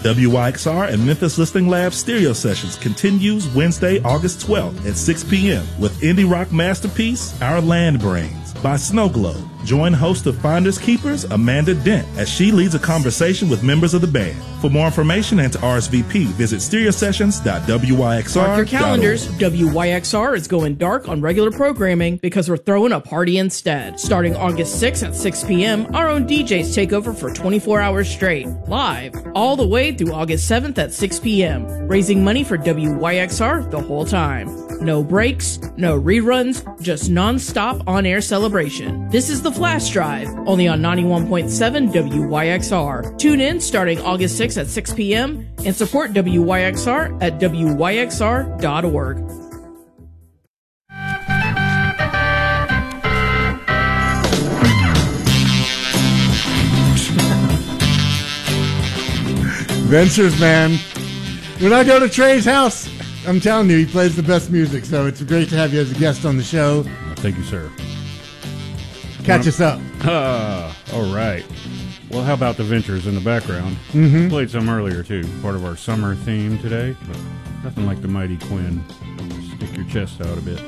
WYXR and Memphis Listening Lab Stereo Sessions continues Wednesday, August 12th at 6 p.m. with indie rock masterpiece Our Land Brains by Snow Globe. Join host of Finders Keepers, Amanda Dent, as she leads a conversation with members of the band. For more information and to RSVP, visit stereosessions.wyxr.org. Mark your calendars. WYXR is going dark on regular programming because we're throwing a party instead. Starting August 6th at 6 p.m., our own DJs take over for 24 hours straight, live, all the way through August 7th at 6 p.m., raising money for WYXR the whole time. No breaks, no reruns, just non-stop on-air celebration. This is the Flash Drive, only on 91.7 WYXR. Tune in starting August 6th at 6 p.m. and support WYXR at WYXR.org. Ventures, man. When I go to Trey's house, I'm telling you, he plays the best music, so it's great to have you as a guest on the show. Thank you, sir. Catch us up. All right. Well, how about the Ventures in the background? Mm-hmm. Played some earlier, too. Part of our summer theme today, but nothing like the Mighty Quinn. Stick your chest out a bit.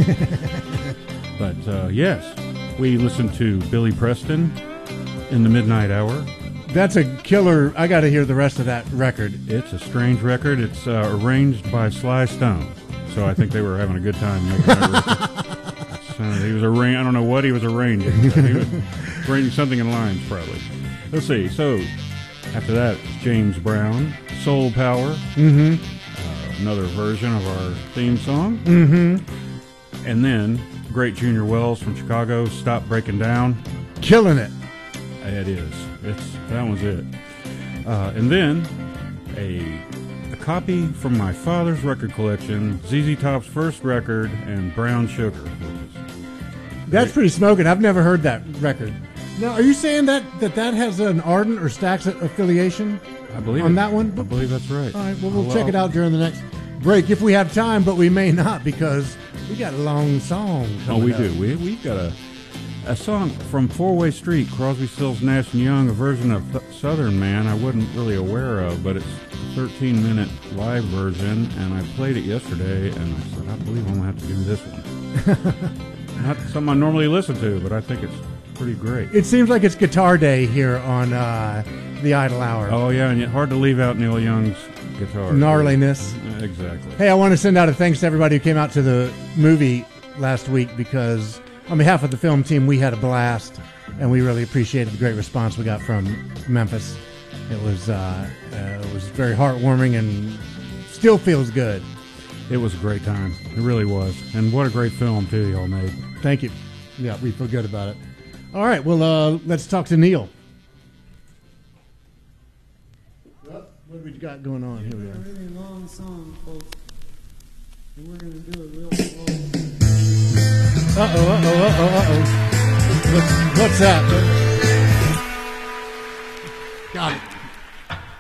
But, yes, we listened to Billy Preston in the Midnight Hour. That's a killer. I got to hear the rest of that record. It's a strange record. It's arranged by Sly Stone, so I think they were having a good time making that record. He was I don't know what he was arranging. He was arranging something in lines, probably. Let's see. So after that, James Brown, Soul Power, another version of our theme song, and then great Junior Wells from Chicago, Stop Breaking Down, killing it. It is. That one's it. And then a copy from my father's record collection, ZZ Top's first record, and Brown Sugar. That's pretty smoking. I've never heard that record. Now, are you saying that has an Ardent or Stax affiliation? I believe on that one. I believe that's right. All right. Well, we'll check it out during the next break if we have time, but we may not because we got a long song. We do. We've got a song from Four-Way Street, Crosby, Stills, Nash & Young, a version of Southern Man I wasn't really aware of, but it's a 13-minute live version, and I played it yesterday, and I said, I believe I'm going to have to do this one. Not something I normally listen to, but I think it's pretty great. It seems like it's guitar day here on the Idle Hour. Oh, yeah, and yet hard to leave out Neil Young's guitar. Gnarliness. Exactly. Hey, I want to send out a thanks to everybody who came out to the movie last week because on behalf of the film team, we had a blast, and we really appreciated the great response we got from Memphis. It was very heartwarming and still feels good. It was a great time. It really was. And what a great film, too, y'all made. Thank you. Yeah, we feel good about it. All right, well, let's talk to Neil. What have we got going on? Here we It's are. a really long song, folks. And we're going to do it real slow. Uh-oh. What's that? Got it.